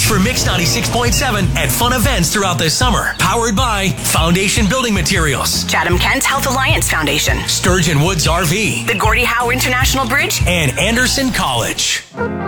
for Mix 96.7 at fun events throughout the summer. Powered by Foundation Building Materials, Chatham Kent Health Alliance Foundation, Sturgeon Woods RV, the Gordie Howe International Bridge, and Anderson College.